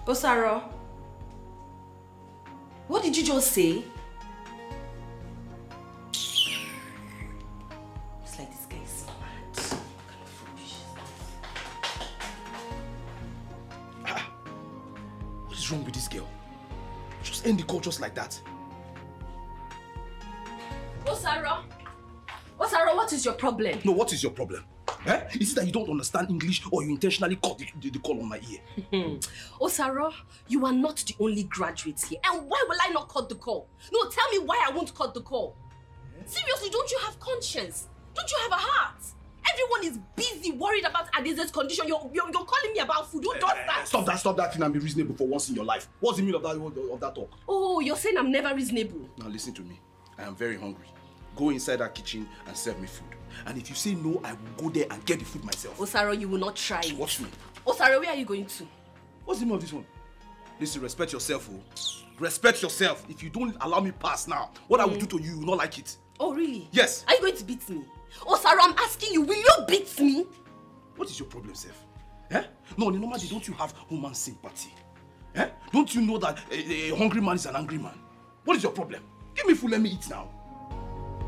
Osaro, what did you just say? It's like this guy is mad. What kind of foolish is this? What is wrong with this girl? Just end the call just like that. Osaro, what is your problem? No, what is your problem? Is it that you don't understand English or you intentionally cut the call on my ear? Osaro, you are not the only graduate here. And why will I not cut the call? No, tell me why I won't cut the call. Seriously, don't you have conscience? Don't you have a heart? Everyone is busy, worried about Adeze's condition. You're calling me about food. Don't that. Stop that thing and be reasonable for once in your life. What's the meaning of that talk? Oh, you're saying I'm never reasonable. Now listen to me. I am very hungry. Go inside that kitchen and serve me food. And if you say no, I will go there and get the food myself. Osaro, you will not try. Watch me. Osaro, where are you going to? What's the meaning of this one? Listen, respect yourself, oh. Respect yourself. If you don't allow me pass now, what I will do to you, you will not like it. Oh, really? Yes. Are you going to beat me? Osaro, I'm asking you, will you beat me? What is your problem, Seth? No, normally don't you have human sympathy? Don't you know that a hungry man is an angry man? What is your problem? Give me food, let me eat now.